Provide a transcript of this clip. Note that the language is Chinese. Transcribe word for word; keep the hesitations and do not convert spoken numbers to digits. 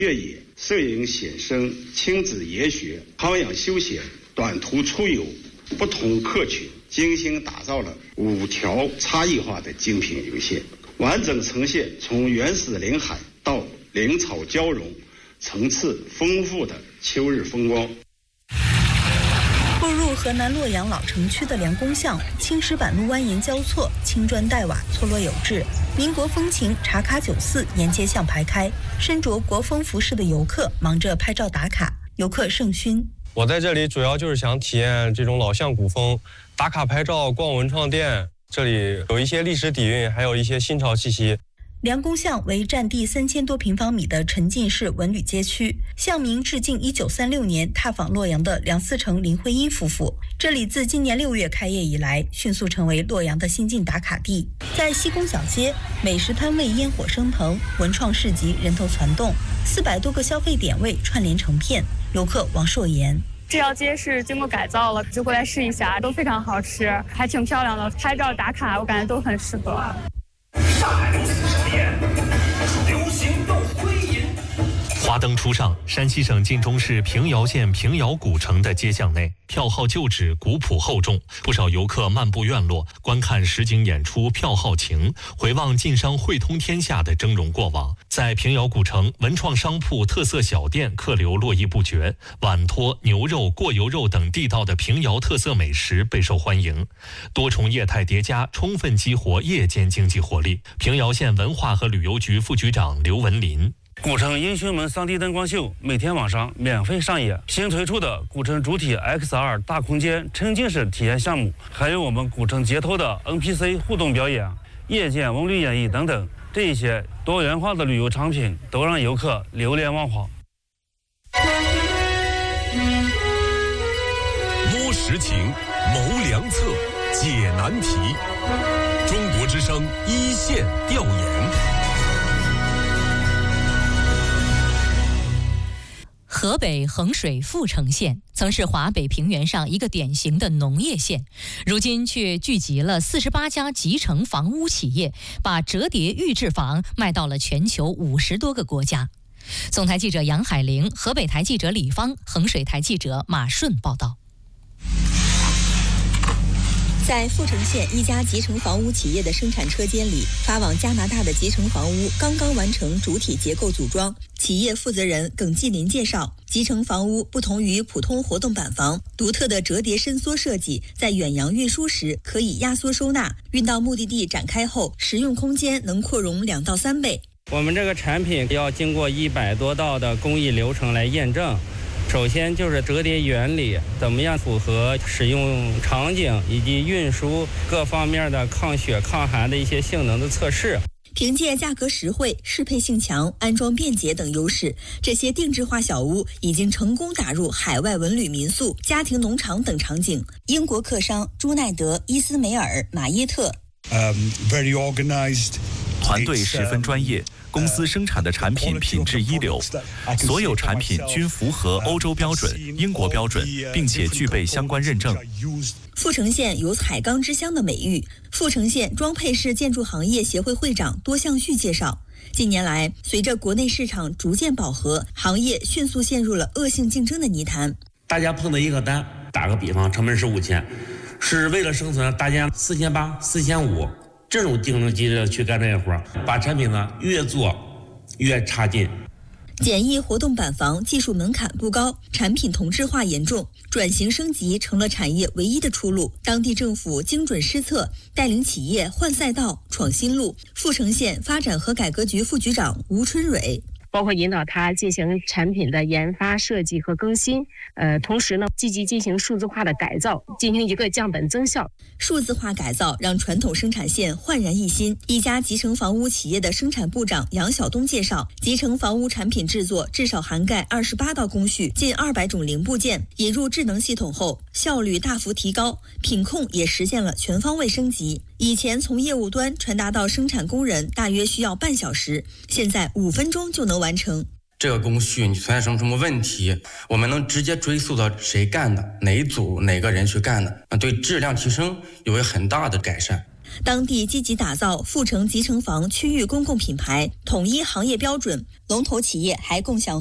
越野、摄影写生、亲子研学、康养休闲、短途出游，不同客群精心打造了五条差异化的精品游线，完整呈现从原始林海到林草交融、层次丰富的秋日风光。 步入河南洛阳老城区的梁公巷，青石板路蜿蜒交错，青砖黛瓦错落有致，民国风情茶卡酒肆沿街巷排开，身着国风服饰的游客忙着拍照打卡，游客甚熏。 我在这里主要就是想体验这种老巷古风，打卡拍照、逛文创店，这里有一些历史底蕴，还有一些新潮气息。 梁公巷为占地三千多平方米的沉浸式文旅街区，巷名致敬一九三六年踏访洛阳的梁思成、林徽因夫妇。这里自今年六月开业以来，迅速成为洛阳的新晋打卡地。在西宫小街，美食摊位烟火升腾，文创市集人头攒动，四百多个消费点位串联成片。游客王硕言。 这条街是经过改造了，就过来试一下，都非常好吃，还挺漂亮的，拍照打卡我感觉都很适合。 上海如此盛宴，流行又归隐。华灯初上，山西省晋中市平遥县平遥古城的街巷内，票号旧址，古朴厚重，不少游客漫步院落，观看实景演出《票号情》，回望晋商汇通天下的峥嵘过往。在平遥古城，文创商铺、特色小店客流络绎不绝，碗托、牛肉、过油肉等地道的平遥特色美食备受欢迎。多重业态叠加，充分激活夜间经济活力。平遥县文化和旅游局副局长刘文林。 古城英雄门 三 D 灯光秀每天晚上免费上演，新推出的古城主体 X R 大空间沉浸式体验项目，还有我们古城街头的 N P C 互动表演、夜间文旅演绎等等，这一些多元化的旅游产品都让游客流连忘返。 摸实情，谋良策，解难题。中国之声一线调研。 河北衡水阜城县曾是华北平原上一个典型的农业县，如今却聚集了四十八家集成房屋企业，把折叠预制房卖到了全球五十多个国家。总台记者杨海玲，河北台记者李芳，衡水台记者马顺报道。 在阜城县一家集成房屋企业的生产车间里，发往加拿大的集成房屋刚刚完成主体结构组装。企业负责人耿继林介绍，集成房屋不同于普通活动板房，独特的折叠伸缩设计，在远洋运输时可以压缩收纳，运到目的地展开后，实用空间能扩容两到三倍。 我们这个产品要经过一百多道的工艺流程来验证。首先就是折叠原理怎么样符合使用场景以及运输各方面的抗雪抗寒的一些性能的测试。 凭借价格实惠、适配性强、安装便捷等优势，这些定制化小屋已经成功打入海外文旅民宿、家庭农场等场景。英国客商朱奈德、伊斯梅尔、马耶特。 Um, very organized. 团队十分专业，公司生产的产品品质一流，所有产品均符合欧洲标准、英国标准，并且具备相关认证。 阜城县有海钢之乡的美誉。阜城县装配式建筑行业协会会长多向旭介绍，近年来，随着国内市场逐渐饱和，行业迅速陷入了恶性竞争的泥潭。 大家碰到一个单，打个比方，成本是五千，是为了生存，大家四千八、四千五。这种竞争激烈去干这些活，把产品呢越做越差劲。 简易活动板房技术门槛不高，产品同质化严重，转型升级成了产业唯一的出路。当地政府精准施策，带领企业换赛道、闯新路。阜城县发展和改革局副局长吴春蕊。 包括引导它进行产品的研发、设计和更新，呃，同时呢，积极进行数字化的改造，进行一个降本增效。 数字化改造让传统生产线焕然一新。一家集成房屋企业的生产部长杨晓东介绍，集成房屋产品制作至少涵盖二十八道工序，近二百种零部件。引入智能系统后，效率大幅提高，品控也实现了全方位升级。以前从业务端传达到生产工人大约需要半小时，现在五分钟就能完成。 这个工序你存在什么什么问题，我们能直接追溯到谁干的，哪一组哪个人去干的，对质量提升有一个很大的改善。 当地积极打造阜成集成房区域公共品牌，统一行业标准。龙头企业还共享